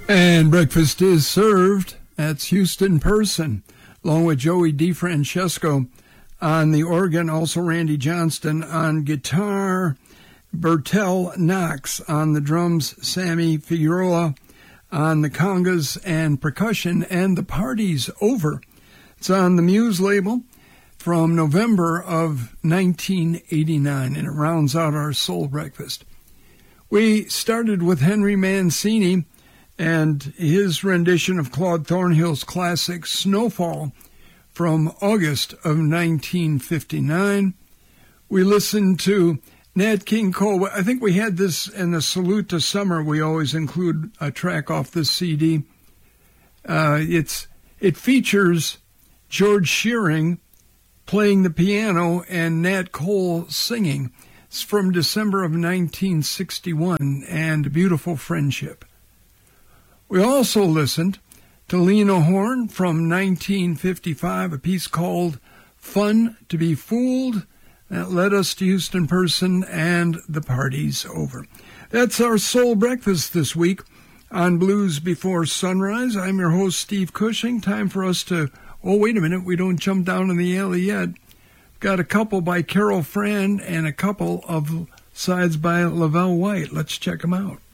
And breakfast is served. That's Houston Person, along with Joey DeFrancesco on the organ, also Randy Johnston on guitar, Bertel Knox on the drums, Sammy Figueroa on the congas and percussion, and The Party's Over. It's on the Muse label from November of 1989, and it rounds out our Soul Breakfast. We started with Henry Mancini and his rendition of Claude Thornhill's classic Snowfall from August of 1959. We listened to Nat King Cole. I think we had this in the Salute to Summer. We always include a track off this CD. It features George Shearing playing the piano and Nat Cole singing. It's from December of 1961, and Beautiful Friendship. We also listened to Lena Horne from 1955, a piece called Fun to be Fooled. That led us to Houston Person and The Party's Over. That's our Soul Breakfast this week on Blues Before Sunrise. I'm your host, Steve Cushing. Time for us to, wait a minute, we don't jump down in the alley yet. Got a couple by Carol Fran and a couple of sides by Lavelle White. Let's check them out.